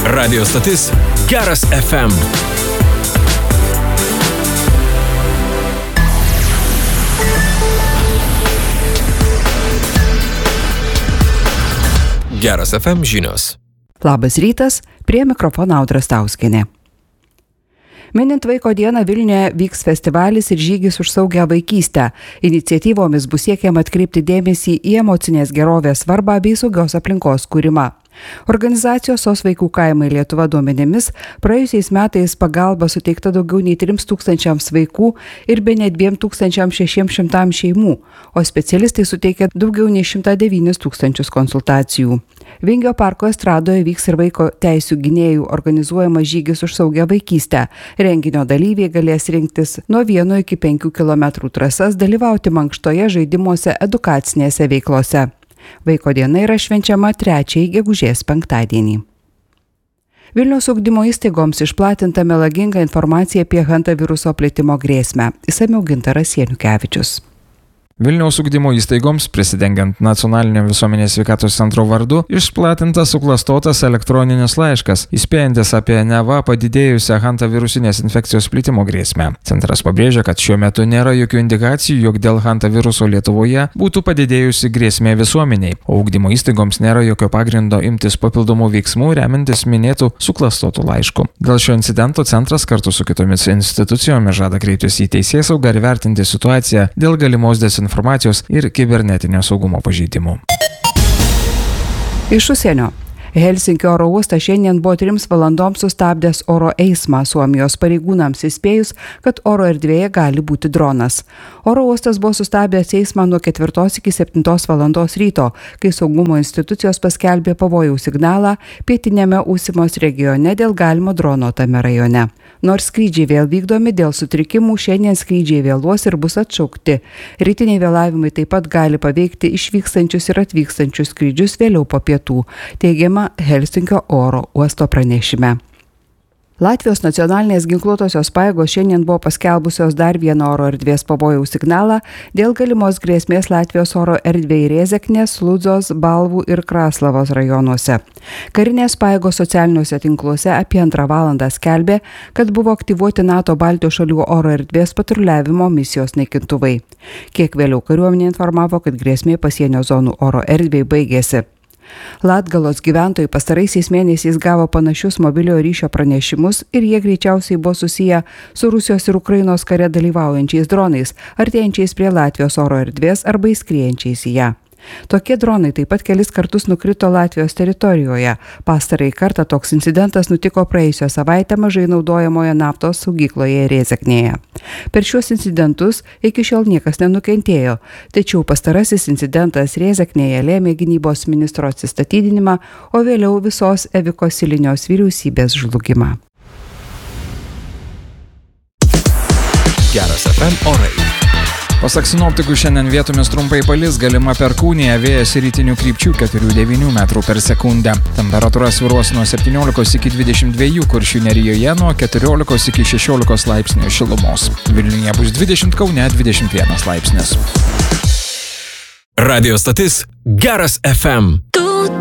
Radio stotis Geras FM. Geras FM žinios. Labas rytas, prie mikrofono Audra Stauskienė. Minint Vaiko dieną Vilniuje vyks festivalis ir žygis už saugią vaikystę. Iniciatyvomis bus siekiama atkreipti dėmesį į emocinės gerovės svarbą bei saugios aplinkos kūrimą. Organizacijos SOS vaikų kaimai Lietuva duomenimis praėjusiais metais pagalba suteikta daugiau nei 3000 vaikų ir bene 2600 šeimų, o specialistai suteikė daugiau nei 109 000 konsultacijų. Vingio parko estradoje vyks ir vaiko teisių gynėjų organizuojamas žygis už saugią vaikystę. Renginio dalyviai galės rinktis nuo 1 iki 5 km trasas, dalyvauti mankštoje, žaidimuose, edukacinėse veiklose. Vaiko diena yra švenčiama 3 gegužės penktadienį. Vilniaus ugdymo įstaigoms išplatinta melaginga informacija apie hantaviruso plitimo grėsmę. Išsamiau Gintaras Janukevičius. Vilniaus ugdymo įstaigoms, prisidengiant Nacionalinio visuomenės sveikatos centro vardu, išplatintas suklastotas elektroninis laiškas, įspėjantis apie neva padidėjusią hantavirusinės infekcijos plitimo grėsmę. Centras pabrėžia, kad šiuo metu nėra jokių indikacijų, jog dėl hantaviruso Lietuvoje būtų padidėjusi grėsmė visuomeniai, o ugdymo įstaigoms nėra jokio pagrindo imtis papildomų veiksmų remintis minėtų suklastotų laiškų. Dėl šio incidento centras kartu su kitomis institucijomis žada kreiptis į teisėsaugą ir vertinti situaciją dėl galimos dezinformacijos ir kibernetinio saugumo pažeidimų. Iš užsienio. Helsinkio oro uostas šiandien buvo 3 valandoms sustabdęs oro eismą Suomijos pareigūnams įspėjus, kad oro erdvėje gali būti dronas. Oro uostas buvo sustabdęs eismą nuo 4 iki 7 valandos ryto, kai saugumo institucijos paskelbė pavojaus signalą pietiniame Usimos regione dėl galimo drono tame rajone. Nors skrydžiai vėl vykdomi dėl sutrikimų, šiandien skrydžiai vėluos ir bus atšaukti. Rytiniai vėlavimai taip pat gali paveikti išvykstančius ir atvykstančius skrydžius vėliau po pietų, teigiama Helsinkio oro uosto pranešime. Latvijos nacionalinės ginkluotosios pajėgos šiandien buvo paskelbusios dar vieną oro erdvės pavojaus signalą dėl galimos grėsmės Latvijos oro erdvėje Rėzeknės, Ludzos, Balvų ir Kraslavos rajonuose. Karinės pajėgos socialiniuose tinkluose apie 2 valandą skelbė, kad buvo aktyvuoti NATO Baltijos šalių oro erdvės patruliavimo misijos naikintuvai. Kiek vėliau kariuomenė informavo, kad grėsmė pasienio zonų oro erdvėje baigėsi. Latgalos gyventojai pastaraisiais mėnesiais gavo panašius mobiliojo ryšio pranešimus ir jie greičiausiai buvo susiję su Rusijos ir Ukrainos kare dalyvaujančiais dronais, artėjančiais prie Latvijos oro erdvės arba įskriejančiais į ją. Tokie dronai taip pat kelis kartus nukrito Latvijos teritorijoje. Pastarąjį kartą toks incidentas nutiko praėjusią savaitę mažai naudojamoje naftos saugykloje Rėzeknėje. Per šiuos incidentus iki šiol niekas nenukentėjo, tačiau pastarasis incidentas Rėzeknėje lėmė gynybos ministro atsistatydinimą, o vėliau visos Eviko Silinios vyriausybės žlugimą. Geras FM orai. Pasak sinoptikų, šiandien vietomis trumpai palis, galima perkūnija, vėjas rytinių krypčių 4–9 metrų per sekundę. Temperatūra svyruos nuo 17 iki 22, Kuršių nerijoje nuo 14 iki 16 laipsnių šilumos. Vilniuje bus 20, Kaune 21 laipsnis. Radio stotis Geras FM.